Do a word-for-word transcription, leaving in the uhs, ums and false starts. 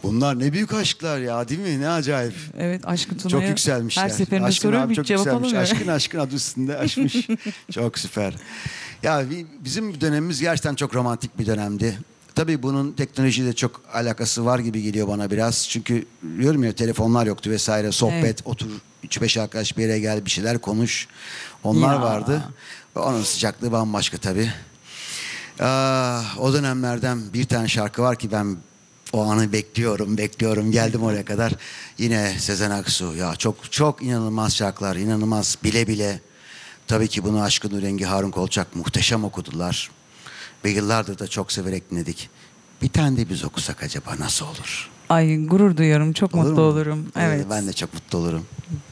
Bunlar ne büyük aşklar ya, değil mi? Ne acayip. Evet, Aşkın Tuna'ya Çok yükselmişler. her seferinde Aşkın soruyorum, abi hiç çok cevap yükselmiş. alamıyorum. Aşkın aşkın adı üstünde aşmış. Çok süper. Ya bi- bizim dönemimiz gerçekten çok romantik bir dönemdi. Tabii bunun teknolojiyle çok alakası var gibi geliyor bana biraz. Çünkü diyorum ya, telefonlar yoktu vesaire. Sohbet, Evet. otur, üç beş arkadaş bir yere gel, bir şeyler konuş. Onlar Ya. vardı. Ve onun sıcaklığı bambaşka tabii. Ah, o dönemlerden bir tane şarkı var ki ben o anı bekliyorum, bekliyorum. Geldim oraya kadar. Yine Sezen Aksu. Ya çok çok inanılmaz şarkılar, inanılmaz, bile bile. Tabii ki bunu Aşkın Rengi, Harun Kolçak muhteşem okudular. Ve yıllardır da çok severek dinledik. Bir tane de biz okusak acaba nasıl olur? Ay, gurur duyuyorum. Çok Olur mutlu mu? olurum. Olur, Evet. ben de çok mutlu olurum.